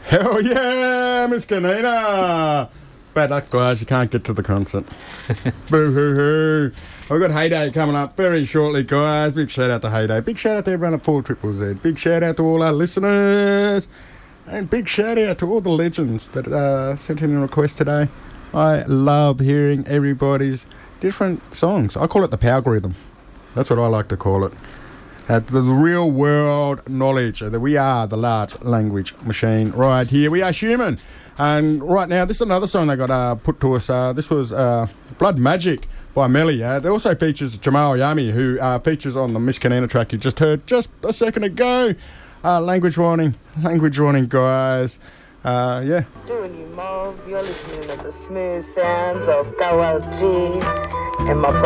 Hell yeah, Miss Kanina. Bad luck, guys. You can't get to the concert. Boo-hoo-hoo. We've got Heyday coming up very shortly, guys. Big shout out to Heyday. Big shout out to everyone at 4ZZZ. Big shout out to all our listeners. And big shout out to all the legends that sent in a request today. I love hearing everybody's different songs. I call it the power rhythm. That's what I like to call it. The real world knowledge that we are the large language machine right here. We are human. And right now, this is another song they got put to us. This was Blood Magic by Melly. It also features Jamal Yami, who features on the Miss Kanina track you just heard just a second ago. Language warning, guys. Yeah. Doing you more, you're listening to the smooth sounds of Kawal G and my brother.